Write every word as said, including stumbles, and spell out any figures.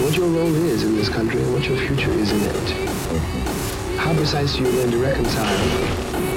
what your role is in this country and what your future is in it. How precisely you're going to reconcile